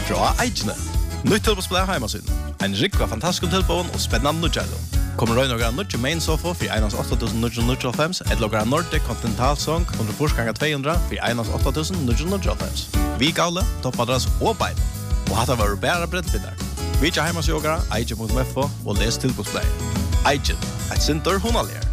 fra Eikene. Nytt tilbåsblad heimasyn. En rik var fantastisk tilbån og spennende nødgjælum. Kommer røy noen nødgjæ main sofa for 1.8.995 et logra Nordic Continental Song 100 for 1.8.995. Vi gavle, toppadras og bein. Og hatt var bæra brettbinner. Vi ikke heimasjogere, eikje.fo og les tilbåsblad. Eikje, et sinter hunalier.